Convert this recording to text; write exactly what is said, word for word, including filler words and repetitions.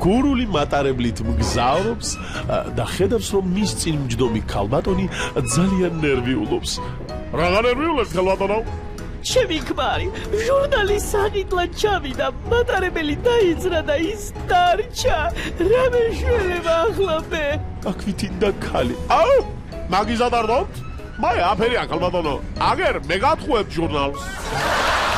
გურული მატარებლით მგზავრობს და ხედავს, რომ მის წინ მჯდომი ქალბატონი ძალიან ნერვიულობს. Რაღა ნერვიულობს ქალბატონო? ჩემი ქმარი, ჟურნალის საყიდლად ჩავიდა, მატარებელი დაიძრა და ის დარჩა. რა მეშველება ახლა მე? აქ ვითინდა ქალი. აუ, მაგიზად არ დავთ? მაი აფერია ქალბატონო. აგერ მე გათხოვებ ჟურნალს.